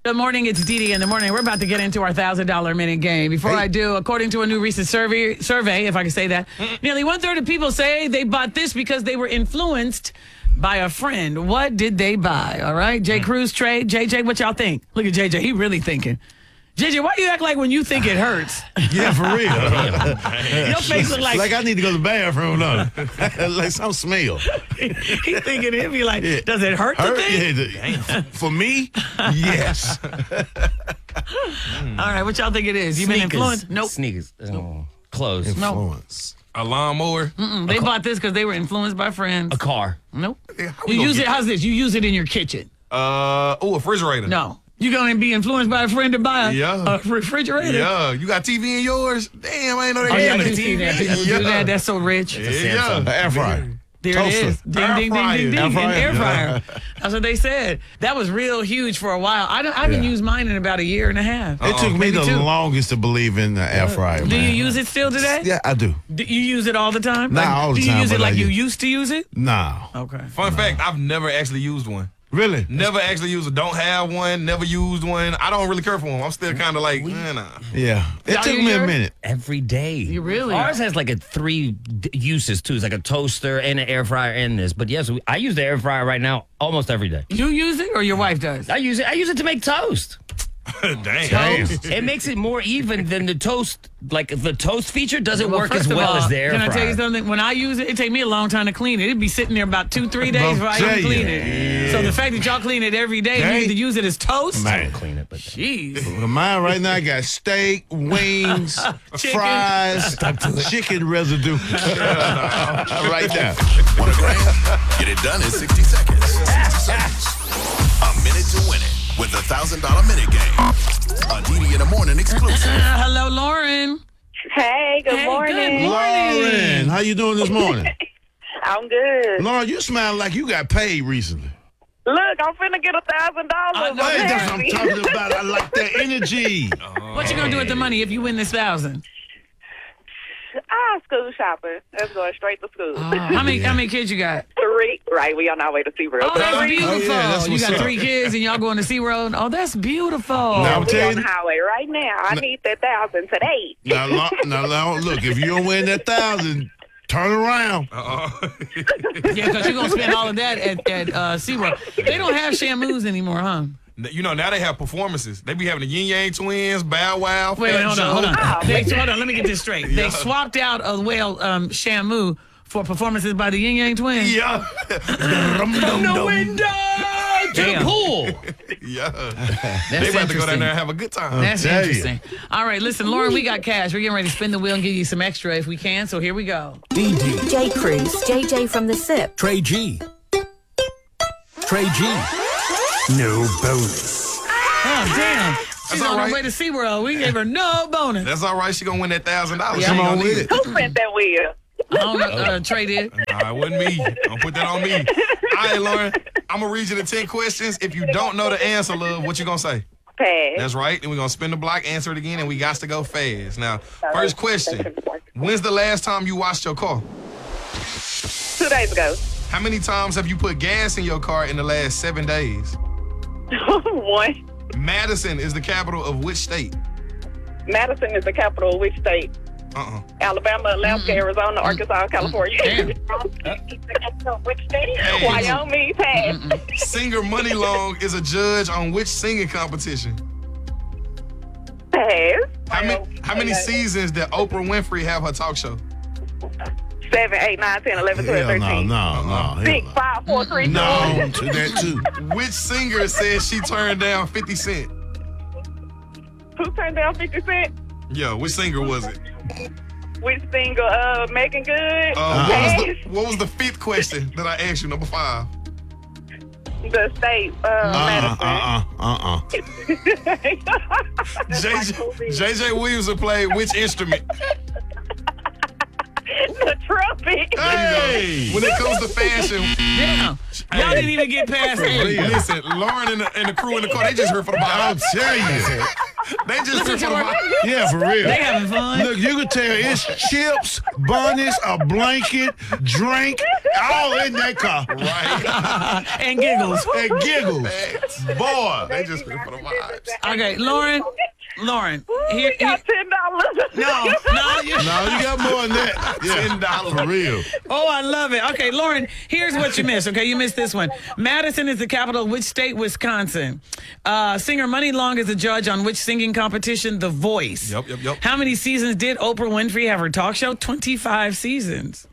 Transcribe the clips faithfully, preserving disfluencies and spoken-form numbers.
Good morning, it's Dee Dee in the morning. We're about to get into our one thousand dollars minute game. Before hey. I do, according to a new recent survey, survey, if I can say that, mm-hmm. nearly one-third of people say they bought this because they were influenced by a friend. What did they buy? All right, Jay mm-hmm. Cruz, Trey, J J, what y'all think? Look at J J, he really thinking. J J, why do you act like when you think it hurts? Yeah, for real. Your face look like... Like I need to go to the bathroom, no. Like some smell. He thinking he'll be like, yeah. Does it hurt, hurt? to think? Yeah, for me, yes. mm. All right, what y'all think it is? You been influenced? Nope. Sneakers. Oh. Clothes. Influence. Nope. A lawnmower? Mm-mm. They bought this because they were influenced by friends. A car. Nope. Yeah, you use it, how's this? You use it in your kitchen. Uh, oh, a refrigerator. No. You gonna be influenced by a friend to buy a, yeah. a refrigerator? Yeah. You got T V in yours? Damn, I ain't know they oh, had yeah, a T V. T V. That. People yeah. do that. That's so rich. Yeah. yeah. An air fryer. There Toaster. It is. Ding, air ding, fryer. ding, ding, ding, ding. An air fryer. That's what they said. That was real huge for a while. I, don't, I haven't yeah. used mine in about a year and a half. It took me the two. longest to believe in the air fryer. Do man. you use it still today? Yeah, I do. Do you use it all the time? Nah, like, all the do you time. use it like I you use... used to use it? No. Okay. Fun no. fact, I've never actually used one. Really? Never actually used it. Don't have one. Never used one. I don't really care for them. I'm still kind of like, eh, nah. Yeah. It Y'all took me a minute. Every day. You really? Ours has like a three d- uses too. It's like a toaster and an air fryer and this. But yes, we, I use the air fryer right now almost every day. You use it or your wife does? I use it. I use it to make toast. Damn. Toast. It makes it more even than the toast. Like the toast feature doesn't well, work as well all, as the air can fryer. Can I tell you something? When I use it, it take me a long time to clean it. It'd be sitting there about two, three days before I even clean it. Yeah. So the fact that y'all clean it every day, you need to use it as toast. Man. I don't clean it, but jeez. Well, mine right now got steak, wings, fries, chicken residue. Right now. Want a grand? Get it done in sixty seconds. sixty seconds. A minute to win it with the one thousand dollars minute game. A Dee Dee in the morning exclusive. Uh, hello, Lauren. Hey, good hey, morning. Good morning. Lauren, how you doing this morning? I'm good. Lauren, you smile like you got paid recently. Look, I'm finna get a thousand dollars. Hey, that's what I'm talking about. I like that energy. Oh. What you gonna do with the money if you win this thousand? Ah, school shopping. That's going straight to school. Oh, how many how many kids you got? Three. Right, we on our way to SeaWorld. Oh, that's beautiful. Oh, yeah, that's you got up. three kids and y'all going to SeaWorld. Oh, that's beautiful. Now, I'm we telling on the you, highway right now. I now, need that thousand today. Now, now, now, look, if you don't win that thousand, turn around. Uh-oh. Yeah, because you're going to spend all of that at, at uh, SeaWorld. They don't have Shamus anymore, huh? You know, now they have performances. They be having the Yin Yang Twins, Bow Wow, Wait, Fat hold Joe. on, hold on. Oh, They, hold on, let me get this straight. Yeah. They swapped out a whale, um, Shamu, for performances by the Yin Yang Twins. Yeah. no window to Damn. the pool. Yeah. That's They about to go down interesting. there and have a good time. That's tell you. interesting. All right, listen, Lauren, we got cash. We're getting ready to spin the wheel and give you some extra if we can. So here we go. Dee Dee. Jay Cruz, J J from the S I P. Trey G. Trey G. No bonus. Oh, damn. She's all on right. her way to SeaWorld. We gave her no bonus. That's all right. She gonna win that thousand dollars. Yeah. She Come ain't on gonna with need it. Who spent that wheel? I don't know. Uh, Trey did. Nah, it wasn't me. Don't put that on me. All right, Lauren. I'm gonna read you the ten questions. If you don't know the answer, love, what you gonna say? Pass. That's right. Then we're gonna spin the block, answer it again, and we got to go fast. Now, first question. When's the last time you washed your car? Two days ago. How many times have you put gas in your car in the last seven days? One. Madison is the capital of which state? Madison is the capital of which state? Uh-uh. Alabama, Alaska, Arizona, Arkansas, California. Damn. Which state? Hey. Wyoming, pass. Singer Money Long is a judge on which singing competition? Pass. How many, how many seasons did Oprah Winfrey have her talk show? Seven, eight, nine, ten, eleven, twelve, Hell no, thirteen. no, no. Six, hell five, four, three, two. No, to that too. Which singer says she turned down fifty Cent? Who turned down fifty Cent? Yeah, which singer was it? Which single? Uh, Making Good. Uh, what, was Pass. the, what was the fifth question that I asked you, number five? The state. Uh, Uh-uh, Madison. uh-uh, uh-uh. J J, J J Williamson played which instrument? The trumpet. Hey! When it comes to fashion, Damn. Y'all didn't even get past eight. listen, Lauren and the, and the crew in the car, they just heard for the I'll bottom. tell you. They just took my. Yeah, for real. They having fun. Look, you can tell it's chips, bunnies, a blanket, drink, all in that car. Right. And giggles. And giggles. Boy, they just went for the vibes. Okay, Lauren. Lauren. Here, We got here- ten dollars. no, no. You, No, you got more than that. Yeah, Ten dollars. for real. oh, I love it. Okay, Lauren, here's what you missed. Okay, you missed this one. Madison is the capital of which state? Wisconsin. Uh, singer Money Long is a judge on which singing competition? The Voice. Yep, yep, yep. How many seasons did Oprah Winfrey have her talk show? twenty-five seasons.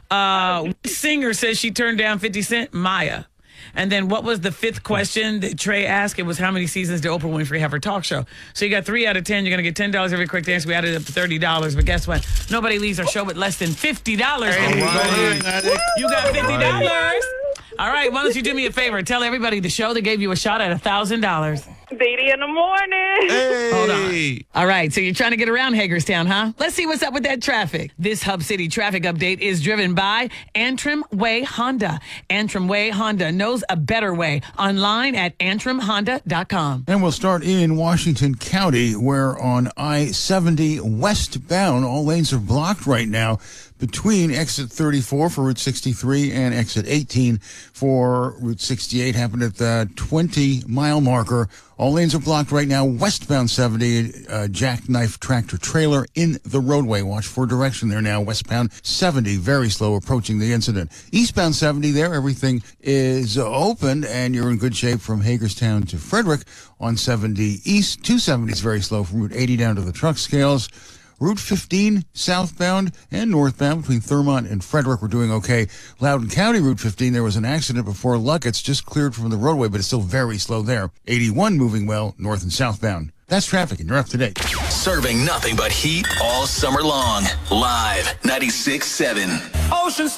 Uh, which singer says she turned down fifty Cent? Maya. And then what was the fifth question that Trey asked? It was how many seasons did Oprah Winfrey have her talk show? So you got three out of ten. You're going to get ten dollars every quick answer. We added up to thirty dollars. But guess what? Nobody leaves our show with less than fifty dollars. Hey, Right. You got fifty dollars. All right, why don't you do me a favor? Tell everybody the show that gave you a shot at one thousand dollars. D D in the morning. Hey. Hold on. All right, so you're trying to get around Hagerstown, huh? Let's see what's up with that traffic. This Hub City traffic update is driven by Antrim Way Honda. Antrim Way Honda knows a better way. Online at antrim honda dot com. And we'll start in Washington County, where on I seventy westbound, all lanes are blocked right now between exit thirty-four for Route sixty-three and exit eighteen for Route sixty-eight. Happened at the twenty mile marker. All lanes are blocked right now. Westbound seventy, uh, jackknife tractor trailer in the roadway. Watch for direction there now. Westbound seventy, very slow approaching the incident. Eastbound seventy there, everything is open and you're in good shape from Hagerstown to Frederick on seventy East. two seventy is very slow from Route eighty down to the truck scales. Route fifteen southbound and northbound between Thurmont and Frederick, we're doing okay. Loudoun County Route fifteen, there was an accident before Luckett's, just cleared from the roadway, but it's still very slow there. eighty-one moving well north and southbound. That's traffic, and you're up to date. Serving nothing but heat all summer long. Live ninety-six point seven. Ocean